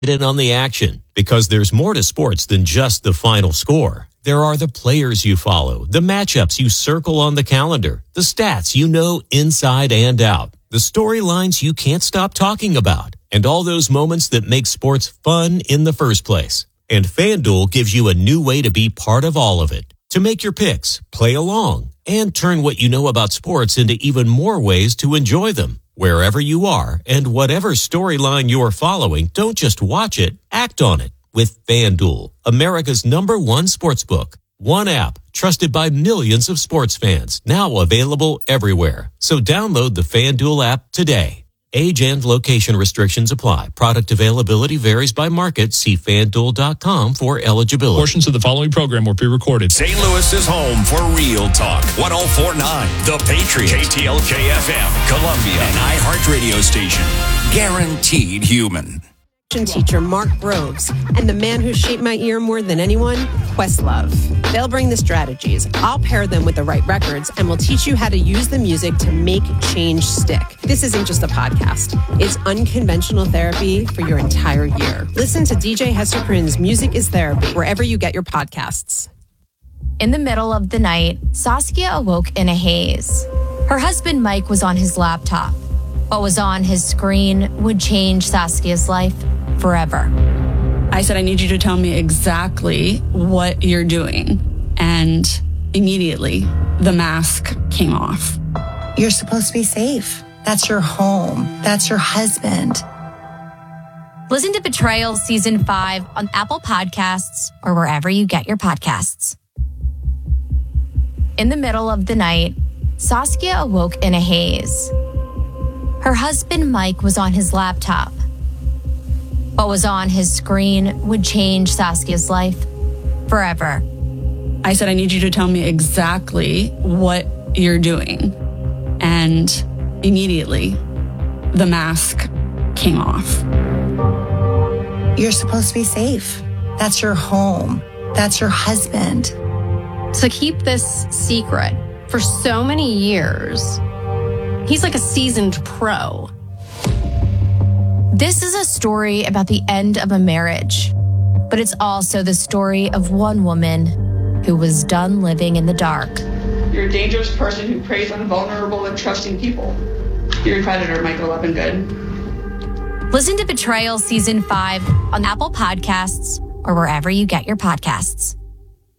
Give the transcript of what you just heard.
in on the action, because there's more to sports than just the final score. There are the players you follow, the matchups you circle on the calendar, the stats you know inside and out, the storylines you can't stop talking about, and all those moments that make sports fun in the first place. And FanDuel gives you a new way to be part of all of it, to make your picks, play along, and turn what you know about sports into even more ways to enjoy them. Wherever you are and whatever storyline you're following, don't just watch it, act on it with FanDuel, America's #1 sportsbook. One app trusted by millions of sports fans, now available everywhere. So download the FanDuel app today. Age and location restrictions apply. Product availability varies by market. See FanDuel.com for eligibility. Portions of the following program will be recorded. St. Louis is home for Real Talk. 104.9 The Patriot, KTLK-FM, Columbia, an iHeart radio station. Guaranteed human. Teacher Mark Groves and the man who shaped my ear more than anyone, Questlove. They'll bring the strategies. I'll pair them with the right records, and we'll teach you how to use the music to make change stick. This isn't just a podcast. It's unconventional therapy for your entire year. Listen to DJ Hester Prynne's Music is Therapy wherever you get your podcasts. In the middle of the night, Saskia awoke in a haze. Her husband Mike was on his laptop. What was on his screen would change Saskia's life forever. I said, I need you to tell me exactly what you're doing. And immediately, the mask came off. You're supposed to be safe. That's your home. That's your husband. Listen to Betrayal Season 5 on Apple Podcasts or wherever you get your podcasts. In the middle of the night, Saskia awoke in a haze. Her husband Mike was on his laptop. What was on his screen would change Saskia's life forever. I said, I need you to tell me exactly what you're doing. And immediately, the mask came off. You're supposed to be safe. That's your home. That's your husband. To keep this secret for so many years, he's like a seasoned pro. This is a story about the end of a marriage, but it's also the story of one woman who was done living in the dark. You're a dangerous person who preys on vulnerable and trusting people. You're a predator, Michael Levingood. Listen to Betrayal Season 5 on Apple Podcasts or wherever you get your podcasts.